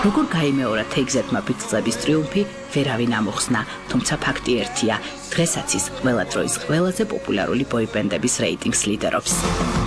როგორ გაიმეორა TXZ-მა ფიქსლების ტრიუმფი, ვერავინ ამოხსნა, თუმცა ფაქტი ერთია, დღესაც ის ყველა დროის ყველაზე პოპულარული ბოიბენდების რეიტინგს ლიდერობს.